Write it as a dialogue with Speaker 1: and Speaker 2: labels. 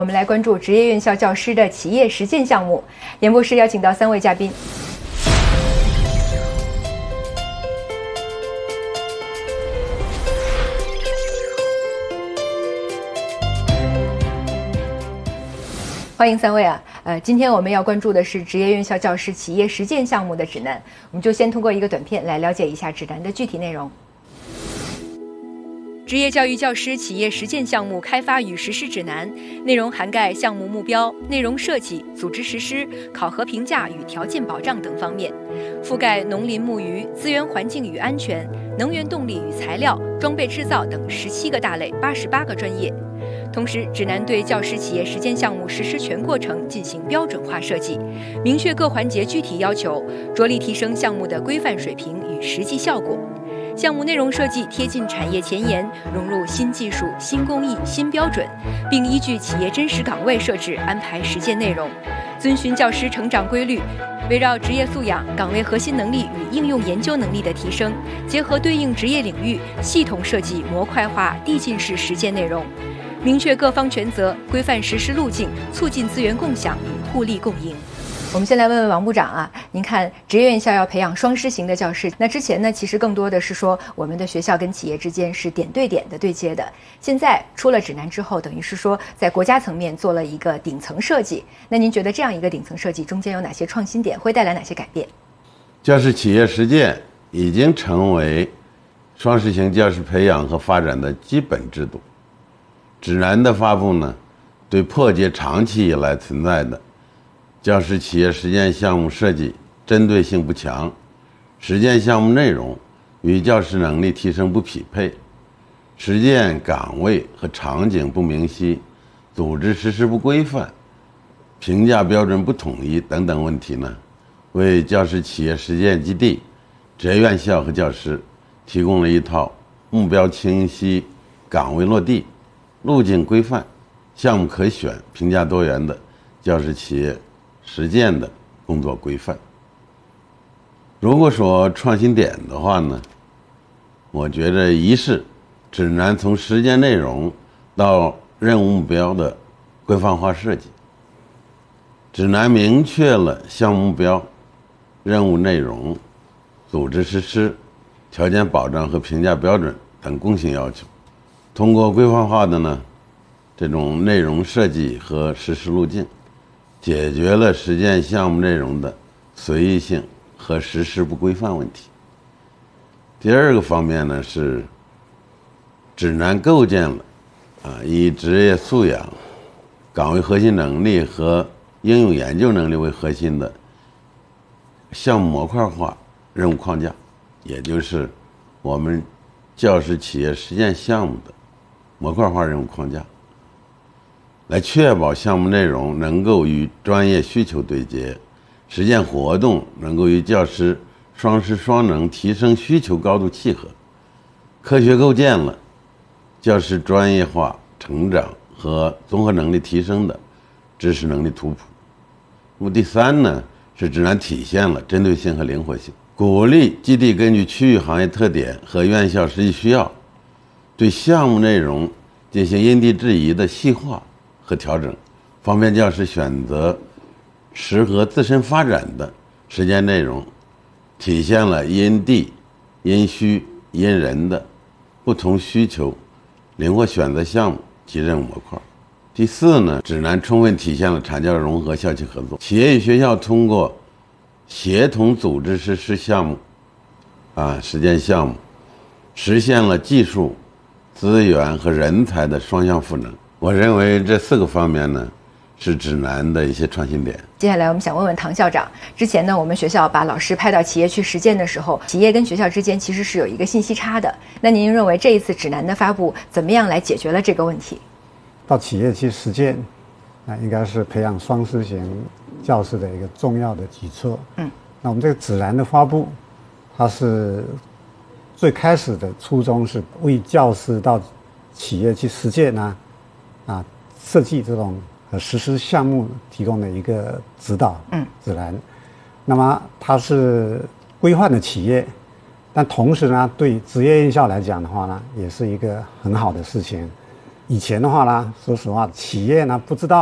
Speaker 1: 我们来关注职业院校教师的企业实践项目。演播室邀请到3位嘉宾。欢迎3位啊！今天我们要关注的是职业院校教师企业实践项目的指南，我们就先通过一个短片来了解一下指南的具体内容。职业教育教师企业实践项目开发与实施指南，内容涵盖项目目标、内容设计、组织实施、考核评价与条件保障等方面，覆盖农林牧渔、资源环境与安全、能源动力与材料、装备制造等17个大类，88个专业。同时，指南对教师企业实践项目实施全过程进行标准化设计，明确各环节具体要求，着力提升项目的规范水平与实际效果。项目内容设计贴近产业前沿，融入新技术、新工艺、新标准，并依据企业真实岗位设置安排实践内容，遵循教师成长规律，围绕职业素养、岗位核心能力与应用研究能力的提升，结合对应职业领域，系统设计模块化递进式实践内容，明确各方权责，规范实施路径，促进资源共享与互利共赢。我们先来问问王部长啊，您看职业院校要培养双师型的教师，那之前呢，其实更多的是说我们的学校跟企业之间是点对点的对接的，现在出了指南之后，等于是说在国家层面做了一个顶层设计，那您觉得这样一个顶层设计中间有哪些创新点，会带来哪些改变？
Speaker 2: 教师企业实践已经成为双师型教师培养和发展的基本制度。指南的发布呢，对破解长期以来存在的教师企业实践项目设计针对性不强，实践项目内容与教师能力提升不匹配，实践岗位和场景不明晰，组织实施不规范，评价标准不统一等等问题呢，为教师企业实践基地、职业院校和教师提供了一套目标清晰、岗位落地、路径规范、项目可选、评价多元的教师企业实践的工作规范。如果说创新点的话呢，我觉得一是指南从实践内容到任务目标的规范化设计，指南明确了项目目标、任务内容、组织实施、条件保障和评价标准等共性要求，通过规范化的呢这种内容设计和实施路径，解决了实践项目内容的随意性和实施不规范问题。第二个方面呢，是指南构建了以职业素养、岗位核心能力和应用研究能力为核心的项目模块化任务框架，也就是我们教师企业实践项目的模块化任务框架，来确保项目内容能够与专业需求对接，实践活动能够与教师双师双能提升需求高度契合，科学构建了教师专业化成长和综合能力提升的知识能力图谱。那么第三呢，是指南体现了针对性和灵活性，鼓励基地根据区域行业特点和院校实际需要，对项目内容进行因地制宜的细化和调整，方便教师选择适合自身发展的实践内容，体现了因地、因需、因人的不同需求，灵活选择项目及任务模块。第四呢，指南充分体现了产教融合、校企合作，企业与学校通过协同组织实施项目实践项目，实现了技术、资源和人才的双向赋能。我认为这4个方面呢，是指南的一些创新点。
Speaker 1: 接下来我们想问问唐校长，之前呢，我们学校把老师派到企业去实践的时候，企业跟学校之间其实是有一个信息差的。那您认为这一次指南的发布，怎么样来解决了这个问题？
Speaker 3: 到企业去实践，应该是培养双师型教师的一个重要的举措。那我们这个指南的发布，它是最开始的初衷是为教师到企业去实践设计这种实施项目提供的一个指导指南。那么它是规范的企业，但同时呢，对职业院校来讲的话呢，也是一个很好的事情。 以前的话呢，说实话，企业呢不知道